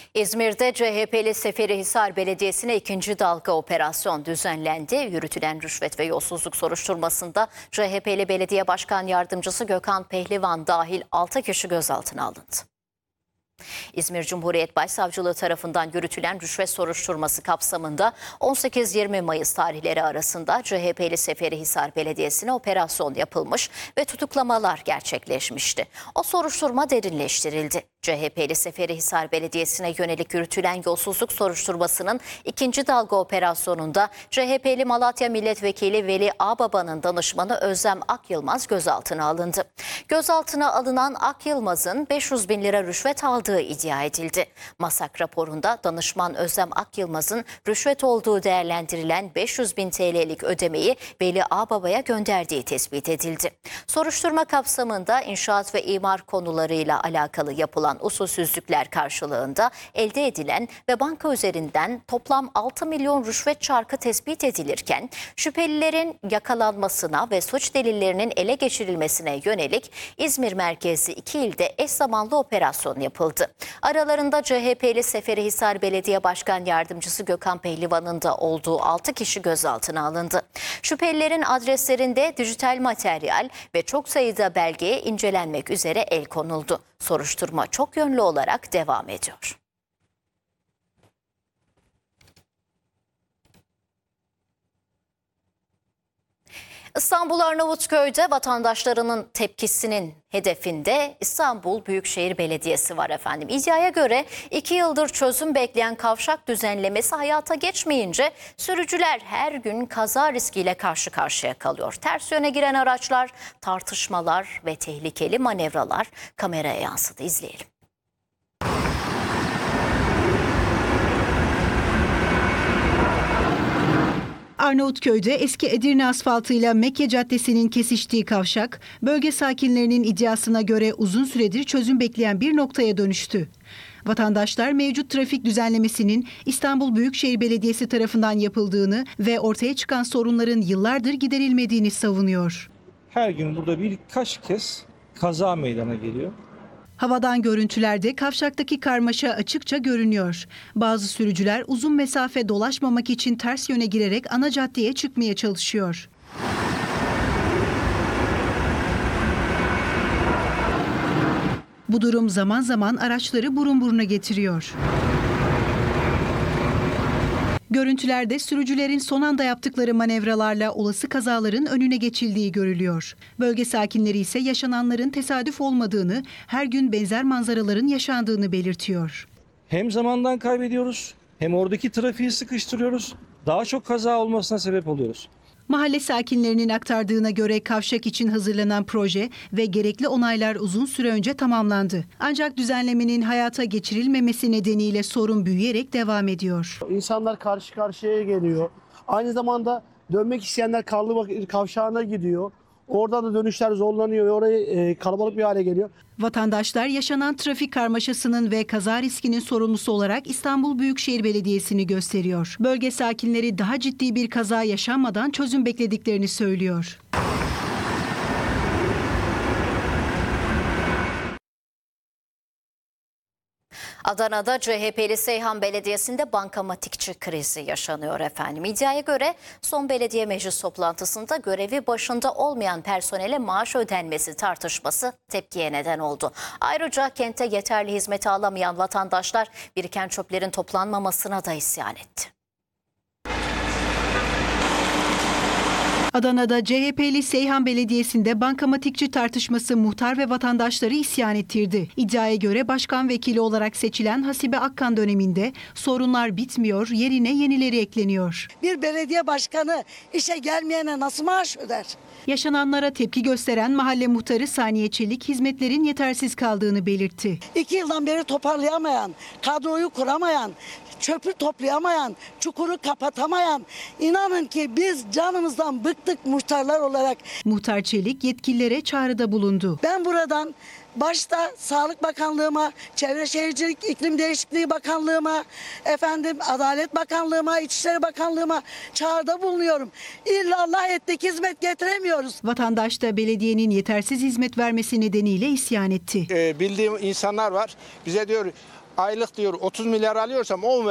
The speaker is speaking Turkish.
İzmir'de CHP'li Seferihisar Belediyesi'ne ikinci dalga operasyon düzenlendi. Yürütülen rüşvet ve yolsuzluk soruşturmasında CHP'li Belediye Başkan Yardımcısı Gökhan Pehlivan dahil 6 kişi gözaltına alındı. İzmir Cumhuriyet Başsavcılığı tarafından yürütülen rüşvet soruşturması kapsamında 18-20 Mayıs tarihleri arasında CHP'li Seferihisar Belediyesi'ne operasyon yapılmış ve tutuklamalar gerçekleşmişti. O soruşturma derinleştirildi. CHP'li Seferihisar Belediyesi'ne yönelik yürütülen yolsuzluk soruşturmasının ikinci dalga operasyonunda CHP'li Malatya Milletvekili Veli Ağbaba'nın danışmanı Özlem Akyılmaz gözaltına alındı. Gözaltına alınan Akyılmaz'ın 500 bin lira rüşvet aldığı iddia edildi. MASAK raporunda danışman Özlem Akyılmaz'ın rüşvet olduğu değerlendirilen 500 bin TL'lik ödemeyi Veli Ağbaba'ya gönderdiği tespit edildi. Soruşturma kapsamında inşaat ve imar konularıyla alakalı yapılan usulsüzlükler karşılığında elde edilen ve banka üzerinden toplam 6 milyon rüşvet çarkı tespit edilirken şüphelilerin yakalanmasına ve suç delillerinin ele geçirilmesine yönelik İzmir merkezli 2 ilde eş zamanlı operasyon yapıldı. Aralarında CHP'li Seferihisar Belediye Başkan Yardımcısı Gökhan Pehlivan'ın da olduğu 6 kişi gözaltına alındı. Şüphelilerin adreslerinde dijital materyal ve çok sayıda belgeye incelenmek üzere el konuldu. Soruşturma çok yönlü olarak devam ediyor. İstanbul Arnavutköy'de vatandaşlarının tepkisinin hedefinde İstanbul Büyükşehir Belediyesi var efendim. İddiaya göre 2 yıldır çözüm bekleyen kavşak düzenlemesi hayata geçmeyince sürücüler her gün kaza riskiyle karşı karşıya kalıyor. Ters yöne giren araçlar, tartışmalar ve tehlikeli manevralar kameraya yansıdı. İzleyelim. Arnavutköy'de eski Edirne asfaltıyla Mekke Caddesi'nin kesiştiği kavşak, bölge sakinlerinin iddiasına göre uzun süredir çözüm bekleyen bir noktaya dönüştü. Vatandaşlar mevcut trafik düzenlemesinin İstanbul Büyükşehir Belediyesi tarafından yapıldığını ve ortaya çıkan sorunların yıllardır giderilmediğini savunuyor. Her gün burada birkaç kez kaza meydana geliyor. Havadan görüntülerde kavşaktaki karmaşa açıkça görünüyor. Bazı sürücüler uzun mesafe dolaşmamak için ters yöne girerek ana caddeye çıkmaya çalışıyor. Bu durum zaman zaman araçları burun buruna getiriyor. Görüntülerde sürücülerin son anda yaptıkları manevralarla olası kazaların önüne geçildiği görülüyor. Bölge sakinleri ise yaşananların tesadüf olmadığını, her gün benzer manzaraların yaşandığını belirtiyor. Hem zamandan kaybediyoruz, hem oradaki trafiği sıkıştırıyoruz. Daha çok kaza olmasına sebep oluyoruz. Mahalle sakinlerinin aktardığına göre kavşak için hazırlanan proje ve gerekli onaylar uzun süre önce tamamlandı. Ancak düzenlemenin hayata geçirilmemesi nedeniyle sorun büyüyerek devam ediyor. İnsanlar karşı karşıya geliyor. Aynı zamanda dönmek isteyenler Karlı Kavşağı'na gidiyor. Orada da dönüşler zorlanıyor ve orayı kalabalık bir hale geliyor. Vatandaşlar yaşanan trafik karmaşasının ve kaza riskinin sorumlusu olarak İstanbul Büyükşehir Belediyesi'ni gösteriyor. Bölge sakinleri daha ciddi bir kaza yaşanmadan çözüm beklediklerini söylüyor. Adana'da CHP'li Seyhan Belediyesi'nde bankamatikçi krizi yaşanıyor efendim. İddiaya göre son belediye meclis toplantısında görevi başında olmayan personele maaş ödenmesi tartışması tepkiye neden oldu. Ayrıca kente yeterli hizmeti alamayan vatandaşlar biriken çöplerin toplanmamasına da isyan etti. Adana'da CHP'li Seyhan Belediyesi'nde bankamatikçi tartışması muhtar ve vatandaşları isyan ettirdi. İddiaya göre başkan vekili olarak seçilen Hasibe Akkan döneminde sorunlar bitmiyor, yerine yenileri ekleniyor. Bir belediye başkanı işe gelmeyene nasıl maaş öder? Yaşananlara tepki gösteren mahalle muhtarı Saniye Çelik hizmetlerin yetersiz kaldığını belirtti. 2 yıldan beri toparlayamayan, kadroyu kuramayan, çöpü toplayamayan, çukuru kapatamayan, inanın ki biz canımızdan bıktık muhtarlar olarak. Muhtar Çelik yetkililere çağrıda bulundu. Ben buradan başta Sağlık Bakanlığıma, Çevre Şehircilik İklim Değişikliği Bakanlığıma, Adalet Bakanlığıma, İçişleri Bakanlığıma çağrıda bulunuyorum. İllallah ettik, hizmet getiremiyoruz. Vatandaş da belediyenin yetersiz hizmet vermesi nedeniyle isyan etti. Bildiğim insanlar var. Bize diyor aylık diyor 30 milyar alıyorsam 10